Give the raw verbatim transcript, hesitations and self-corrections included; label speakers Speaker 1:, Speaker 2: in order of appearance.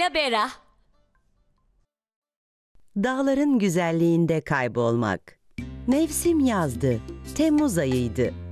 Speaker 1: Ya Bera?
Speaker 2: Dağların güzelliğinde kaybolmak. Mevsim yazdı, Temmuz ayıydı.